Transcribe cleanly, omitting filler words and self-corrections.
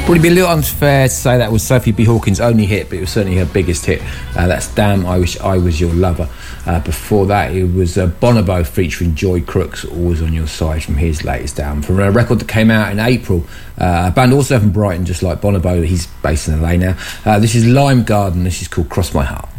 Would it be a little unfair to say that was Sophie B. Hawkins' only hit, but it was certainly her biggest hit. That's Damn, I Wish I Was Your Lover. Before that, it was Bonobo featuring Joy Crooks, Always On Your Side, from his latest album. From a record that came out in April, a band also from Brighton, just like Bonobo. He's based in LA now. This is Lime Garden. This is called Cross My Heart.